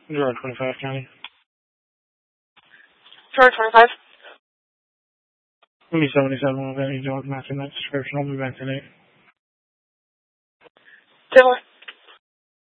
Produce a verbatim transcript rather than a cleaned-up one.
Zero twenty-five County. Zero twenty-five. Give me seventy-seven with any dog matching that description. I'll be back today. Similar.